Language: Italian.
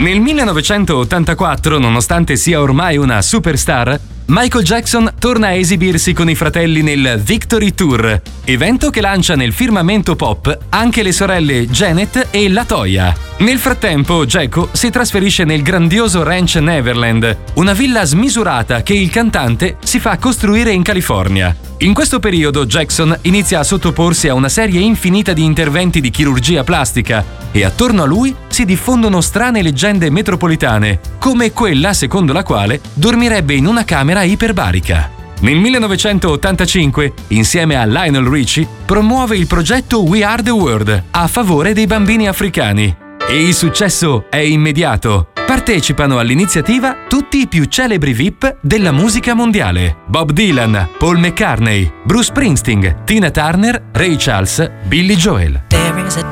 Nel 1984, nonostante sia ormai una superstar, Michael Jackson torna a esibirsi con i fratelli nel Victory Tour, evento che lancia nel firmamento pop anche le sorelle Janet e LaToya. Nel frattempo, Geco si trasferisce nel grandioso Ranch Neverland, una villa smisurata che il cantante si fa costruire in California. In questo periodo Jackson inizia a sottoporsi a una serie infinita di interventi di chirurgia plastica e attorno a lui si diffondono strane leggende metropolitane, come quella secondo la quale dormirebbe in una camera iperbarica. Nel 1985, insieme a Lionel Richie, promuove il progetto We Are The World a favore dei bambini africani. E il successo è immediato. Partecipano all'iniziativa tutti i più celebri VIP della musica mondiale: Bob Dylan, Paul McCartney, Bruce Springsteen, Tina Turner, Ray Charles, Billy Joel.